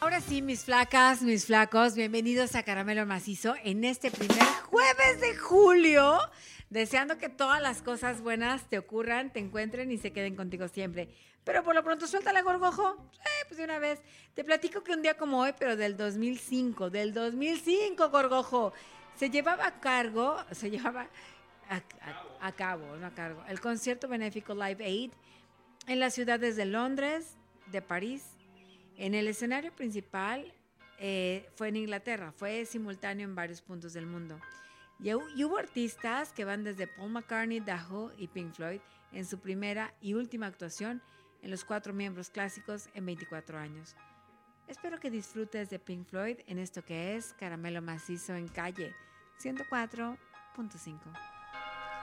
Ahora sí, mis flacas, mis flacos, bienvenidos a Caramelo Macizo en este primer jueves de julio, deseando que todas las cosas buenas te ocurran, te encuentren y se queden contigo siempre. Pero por lo pronto, suéltala, Gorgojo. Pues de una vez. Te platico que un día como hoy, pero del 2005, Gorgojo, se llevaba a cabo, no a cargo, el concierto benéfico Live Aid en las ciudades de Londres, de París. En el escenario principal fue en Inglaterra, fue simultáneo en varios puntos del mundo. Y hubo artistas que van desde Paul McCartney, The Who y Pink Floyd en su primera y última actuación en los 4 miembros clásicos en 24 años. Espero que disfrutes de Pink Floyd en esto que es Caramelo Macizo en Calle 104.5.